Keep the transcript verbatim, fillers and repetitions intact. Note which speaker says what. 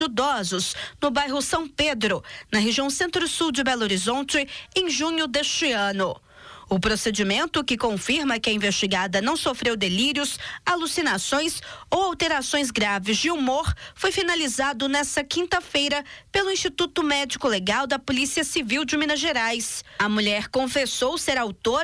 Speaker 1: idosos no bairro São Pedro, na região centro-sul de Belo Horizonte, em junho deste ano. O procedimento, que confirma que a investigada não sofreu delírios, alucinações ou alterações graves de humor, foi finalizado nesta quinta-feira pelo Instituto Médico Legal da Polícia Civil de Minas Gerais. A mulher confessou ser autora